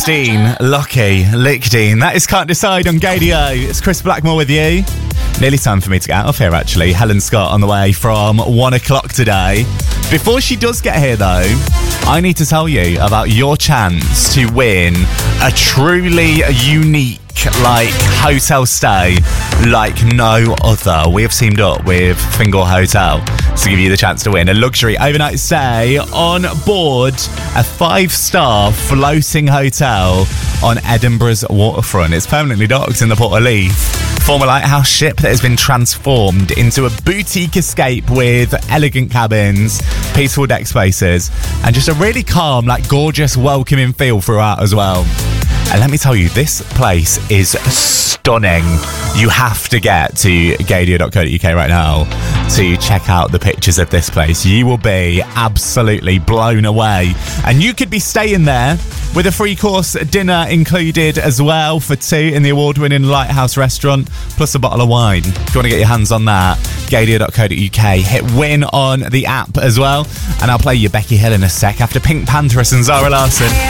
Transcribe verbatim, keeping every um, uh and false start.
sixteen, Lucky, Lickdean. That is Can't Decide on Gadio. It's Chris Blackmore with you. Nearly time for me to get out of here, actually. Helen Scott on the way from one o'clock today. Before she does get here, though, I need to tell you about your chance to win a truly unique, like, hotel stay like no other. We have teamed up with Fingal Hotel to give you the chance to win a luxury overnight stay on board a five-star floating hotel on Edinburgh's waterfront. It's permanently docked in the Port of Leith. Former lighthouse ship that has been transformed into a boutique escape with elegant cabins, peaceful deck spaces, and just a really calm, like, gorgeous, welcoming feel throughout as well. And let me tell you, this place is stunning. You have to get to gadio dot co dot uk right now to check out the pictures of this place. You will be absolutely blown away. And you could be staying there with a free course dinner included as well for two in the award-winning Lighthouse restaurant, plus a bottle of wine. If you want to get your hands on that, gadio dot co dot uk. Hit win on the app as well. And I'll play you Becky Hill in a sec after Pink Pantheress and Zara Larsson.